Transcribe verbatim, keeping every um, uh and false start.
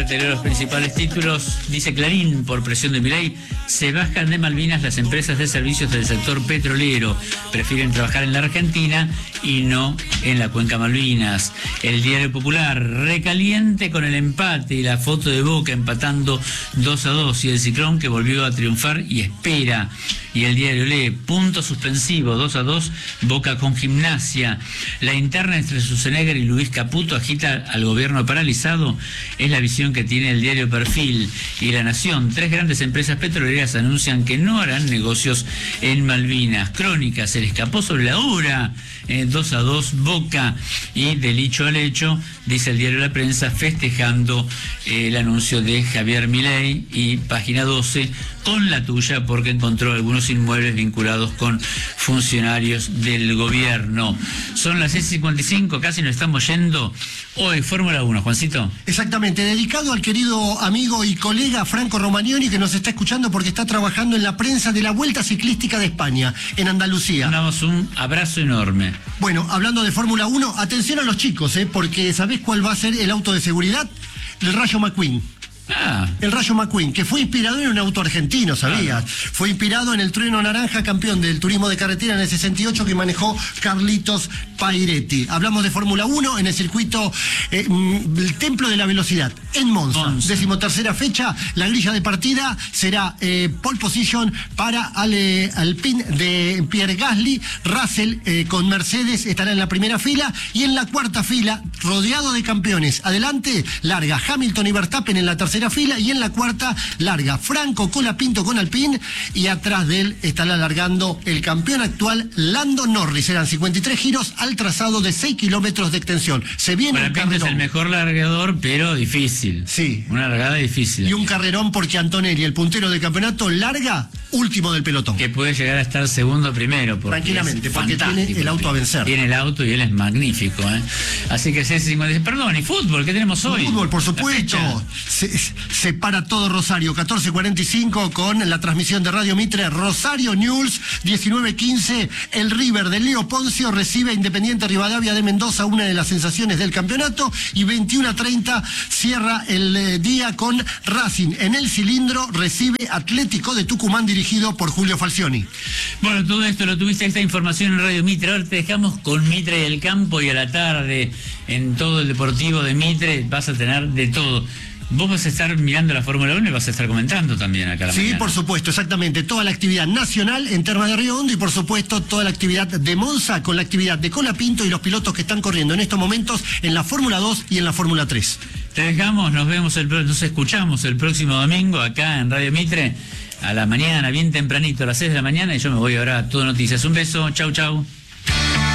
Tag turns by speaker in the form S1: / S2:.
S1: Los principales títulos, dice Clarín, por presión de Milei, se bajan de Malvinas las empresas de servicios del sector petrolero, prefieren trabajar en la Argentina y no en la cuenca Malvinas. El Diario Popular, recaliente con el empate y la foto de Boca empatando dos a dos, y el Ciclón que volvió a triunfar y espera. Y el Diario lee, punto suspensivo, dos a dos, Boca con Gimnasia. La interna entre Schwarzenegger y Luis Caputo agita al gobierno paralizado, es la visión que tiene el diario Perfil. Y La Nación, tres grandes empresas petroleras anuncian que no harán negocios en Malvinas. Crónica, se le escapó sobre la hora, eh, dos a dos Boca. Y del hecho al hecho, dice el diario La Prensa, festejando eh, el anuncio de Javier Milei. Y Página doce, con la tuya, porque encontró algunos inmuebles vinculados con funcionarios del gobierno. Son las seis cincuenta y cinco, casi nos estamos yendo. Hoy, Fórmula uno, Juancito.
S2: Exactamente, dedicado al querido amigo y colega Franco Romagnoli, que nos está escuchando porque está trabajando en la prensa de la Vuelta Ciclística de España, en Andalucía.
S1: Mandamos un abrazo enorme.
S2: Bueno, hablando de Fórmula uno, atención a los chicos, ¿eh? Porque ¿sabés cuál va a ser el auto de seguridad? El Rayo McQueen.
S1: Ah.
S2: El Rayo McQueen, que fue inspirado en un auto argentino, ¿sabías? Ah. Fue inspirado en el Trueno Naranja, campeón del turismo de carretera en el sesenta y ocho, que manejó Carlitos Pairetti. Hablamos de Fórmula uno en el circuito, eh, el Templo de la Velocidad, en Monza. Monza. Decimotercera fecha, la grilla de partida será eh, pole position para Ale, Alpine de Pierre Gasly. Russell eh, con Mercedes estará en la primera fila, y en la cuarta fila, rodeado de campeones. Adelante, larga Hamilton y Verstappen en la tercera fila, y en la cuarta larga Franco Colapinto con Alpine, y atrás de él estará largando el campeón actual Lando Norris. Serán cincuenta y tres giros al trazado de seis kilómetros de extensión. Se viene
S1: bueno,
S2: un
S1: carrerón. Es el mejor largador, pero difícil.
S2: Sí.
S1: Una largada difícil.
S2: Y un carrerón porque Antonelli, el puntero del campeonato, larga último del pelotón.
S1: Que puede llegar a estar segundo primero. Porque
S2: tranquilamente, porque tiene el auto a vencer.
S1: Tiene el auto y él es magnífico, ¿eh? Así que seis cincuenta y seis. Perdón, y fútbol, ¿qué tenemos hoy?
S2: Fútbol, por supuesto. Se, se para todo Rosario, catorce cuarenta y cinco, con la transmisión de Radio Mitre, Rosario News. Diecinueve quince, el River de Leo Poncio recibe a Independiente Rivadavia de Mendoza, una de las sensaciones del campeonato. Y veintiuno treinta cierra el eh, día con Racing en el Cilindro, recibe Atlético de Tucumán, dirigido por Julio Falcioni.
S1: Bueno, todo esto lo tuviste, esta información en Radio Mitre. Ahora te dejamos con Mitre y el campo, y a la tarde en todo el deportivo de Mitre vas a tener de todo. Vos vas a estar mirando la Fórmula uno y vas a estar comentando también acá a la
S2: Sí,
S1: mañana.
S2: Por supuesto, exactamente. Toda la actividad nacional en Termas de Río Hondo, y por supuesto toda la actividad de Monza, con la actividad de Colapinto y los pilotos que están corriendo en estos momentos en la Fórmula dos y en la Fórmula tres.
S1: Te dejamos, nos vemos, el, nos escuchamos el próximo domingo acá en Radio Mitre a la mañana, bien tempranito, a las seis de la mañana, y yo me voy ahora a Todo Noticias. Un beso, chau, chau.